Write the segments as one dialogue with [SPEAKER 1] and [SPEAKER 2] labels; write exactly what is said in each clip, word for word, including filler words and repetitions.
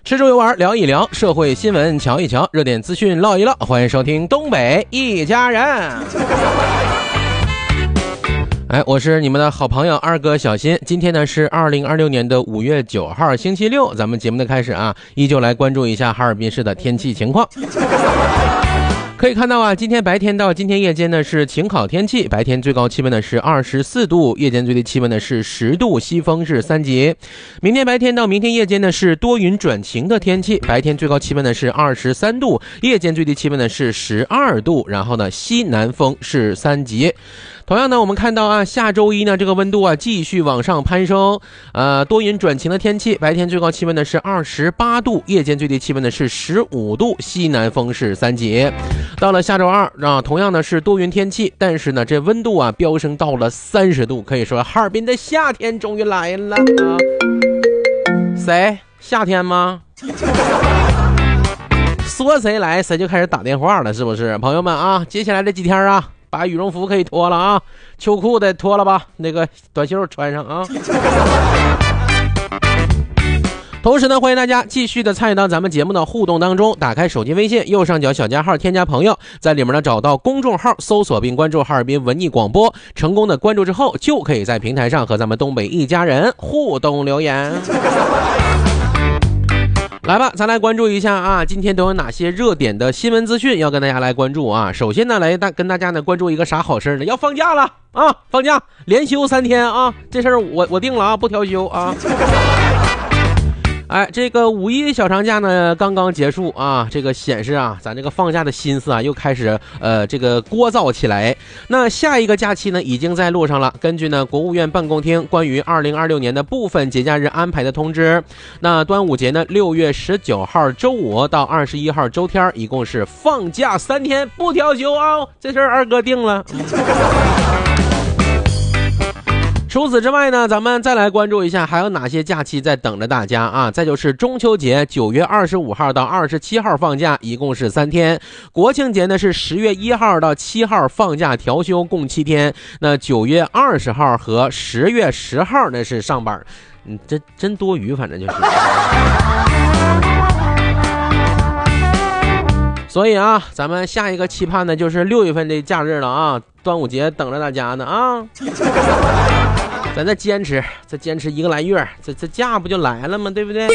[SPEAKER 1] 吃住游玩聊一聊，社会新闻瞧一瞧，热点资讯唠一唠，欢迎收听东北一家人。哎，我是你们的好朋友二哥小新。今天呢是二零二六年的五月九号星期六，咱们节目的开始啊，依旧来关注一下哈尔滨市的天气情况。可以看到啊，今天白天到今天夜间呢是晴好天气，白天最高气温呢是二十四度，夜间最低气温呢是十度，西风是三级。明天白天到明天夜间呢是多云转晴的天气，白天最高气温呢是二十三度，夜间最低气温呢是十二度，然后呢西南风是三级。同样呢，我们看到啊，下周一呢这个温度啊继续往上攀升，呃，多云转晴的天气，白天最高气温呢是二十八度，夜间最低气温呢是十五度，西南风是三级。到了下周二啊，同样呢是多云天气，但是呢这温度啊飙升到了三十度，可以说哈尔滨的夏天终于来了啊！谁？夏天吗？说谁来谁就开始打电话了，是不是？朋友们啊，接下来这几天啊，把羽绒服可以脱了啊，秋裤得脱了吧，那个短袖穿上啊。同时呢，欢迎大家继续的参与到咱们节目的互动当中，打开手机微信右上角小加号添加朋友，在里面呢找到公众号，搜索并关注哈尔滨文艺广播，成功的关注之后，就可以在平台上和咱们东北一家人互动留言。来吧，咱来关注一下啊，今天都有哪些热点的新闻资讯要跟大家来关注啊？首先呢，来大跟大家呢关注一个啥好事呢？要放假了啊，放假连休三天啊，这事儿我我定了啊，不调休啊。哎，这个五一小长假呢刚刚结束啊，这个显示啊，咱这个放假的心思啊又开始呃这个聒噪起来。那下一个假期呢已经在路上了。根据呢国务院办公厅关于二零二六年的部分节假日安排的通知，那端午节呢六月十九号周五到二十一号周天，一共是放假三天不调休啊，这事儿二哥定了。除此之外呢，咱们再来关注一下还有哪些假期在等着大家啊？再就是中秋节九月二十五号到二十七号放假，一共是三天。国庆节呢是十月一号到七号放假调休，共七天。那九月二十号和十月十号呢是上班。嗯，这真多余，反正就是。所以啊，咱们下一个期盼呢就是六月份的假日了啊，端午节等着大家呢啊。咱再坚持，再坚持一个来月，这这假不就来了吗？对不对？啊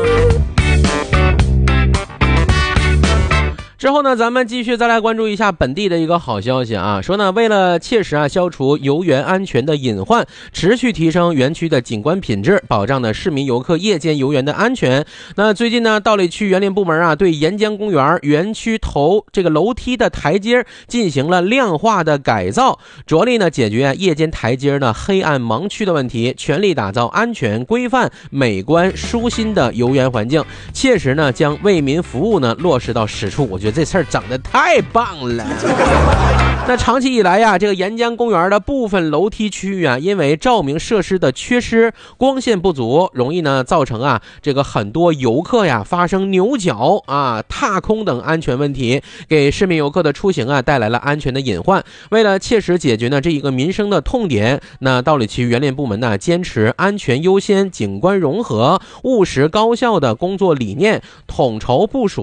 [SPEAKER 1] 之后呢，咱们继续再来关注一下本地的一个好消息啊，说呢，为了切实啊消除游园安全的隐患，持续提升园区的景观品质，保障呢市民游客夜间游园的安全。那最近呢，道里区园林部门啊，对沿江公园园区头这个楼梯的台阶进行了亮化的改造，着力呢解决、啊、夜间台阶呢黑暗盲区的问题，全力打造安全、规范、美观、舒心的游园环境，切实呢将为民服务呢落实到实处。我觉得这事儿整得太棒了。那长期以来呀、啊，这个沿江公园的部分楼梯区域啊，因为照明设施的缺失、光线不足，容易呢造成啊这个很多游客呀发生牛角啊、踏空等安全问题，给市民游客的出行啊带来了安全的隐患。为了切实解决呢这一个民生的痛点，那道里区园林部门呢坚持安全优先、景观融合、务实高效的工作理念，统筹部署